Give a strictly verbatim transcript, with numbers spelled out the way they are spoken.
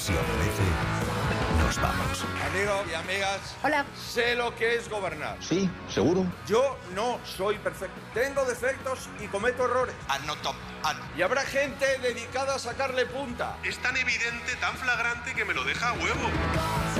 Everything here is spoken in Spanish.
Si obedece, nos vamos. Amigos y amigas, hola. Sé lo que es gobernar. Sí, seguro. Yo no soy perfecto. Tengo defectos y cometo errores. Anoto. An... Y habrá gente dedicada a sacarle punta. Es tan evidente, tan flagrante que me lo deja a huevo.